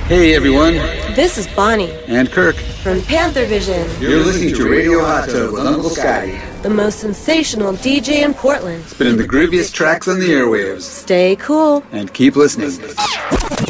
Hey everyone, This is Bonnie and Kirk. from Panther Vision, You're listening to Radio Hot Tub with Uncle Scotty. the most sensational DJ in Portland. Spinning the grooviest tracks on the airwaves. Stay cool. And keep listening.